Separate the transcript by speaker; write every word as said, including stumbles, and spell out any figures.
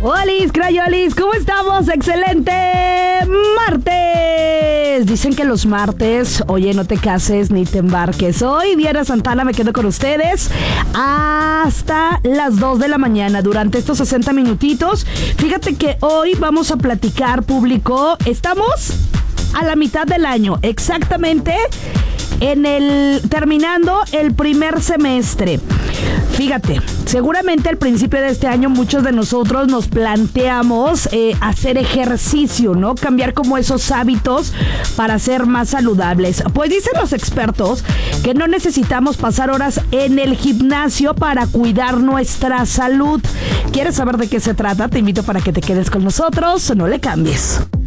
Speaker 1: Olis, crayolis, ¿cómo estamos? ¡Excelente martes! Dicen que los martes, oye, no te cases ni te embarques. Hoy, Diana Santana, me quedo con ustedes hasta las dos de la mañana durante estos sesenta minutitos. Fíjate que hoy vamos a platicar, público. Estamos a la mitad del año, exactamente en el terminando el primer semestre. Fíjate, seguramente al principio de este año muchos de nosotros nos planteamos eh, hacer ejercicio, ¿no? Cambiar como esos hábitos para ser más saludables. Pues dicen los expertos que no necesitamos pasar horas en el gimnasio para cuidar nuestra salud. ¿Quieres saber de qué se trata? Te invito para que te quedes con nosotros, no le cambies.